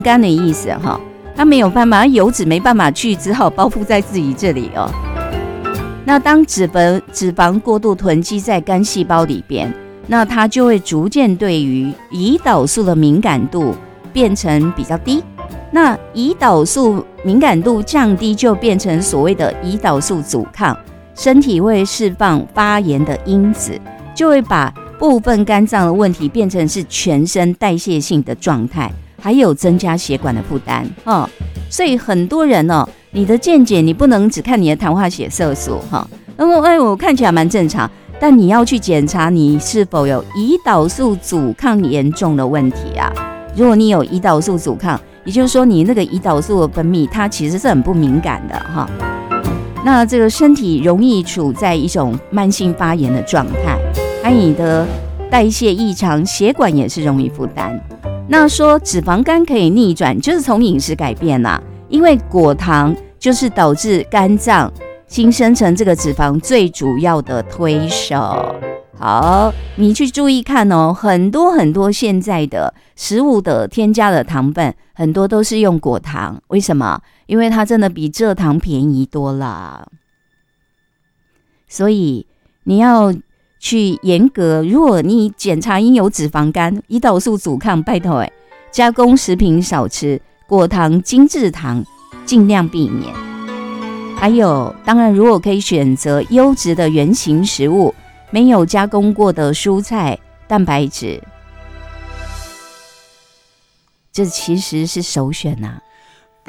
干的意思哈，它没有办法，油脂没办法去，只好包覆在自己这里哦。那当脂肪过度囤积在肝细胞里边，那它就会逐渐对于胰岛素的敏感度变成比较低。那胰岛素敏感度降低，就变成所谓的胰岛素阻抗，身体会释放发炎的因子，就会把部分肝脏的问题变成是全身代谢性的状态，还有增加血管的负担哦。所以很多人哦，你的健检你不能只看你的糖化血色素哈，我看起来蛮正常，但你要去检查你是否有胰岛素阻抗严重的问题啊。如果你有胰岛素阻抗，也就是说你那个胰岛素的分泌它其实是很不敏感的哈。那这个身体容易处在一种慢性发炎的状态，还有你的代谢异常，血管也是容易负担。那说脂肪肝可以逆转，就是从饮食改变啦，因为果糖就是导致肝脏新生成这个脂肪最主要的推手。好，你去注意看哦，很多现在的食物的添加的糖分，很多都是用果糖。为什么？因为它真的比蔗糖便宜多了。所以你要去严格，如果你检查因有脂肪肝、胰岛素阻抗，拜托加工食品少吃，果糖、精制糖尽量避免。还有，当然如果可以选择优质的原型食物，没有加工过的蔬菜、蛋白质，这其实是首选啊。